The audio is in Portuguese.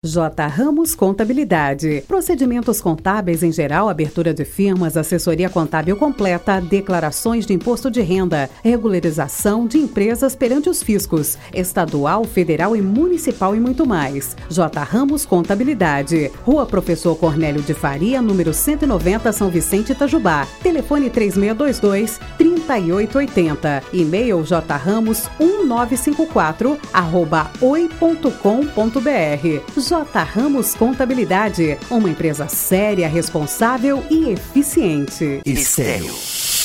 J. Ramos Contabilidade. Procedimentos contábeis em geral, abertura de firmas, assessoria contábil completa, declarações de imposto de renda, regularização de empresas perante os fiscos, estadual, federal e municipal e muito mais. J. Ramos Contabilidade. Rua Professor Cornélio de Faria, número 190, São Vicente, Itajubá. Telefone 3622-3880. E-mail jramos1954@oi.com.br. J. Ramos Contabilidade, uma empresa séria, responsável e eficiente. Estéreo.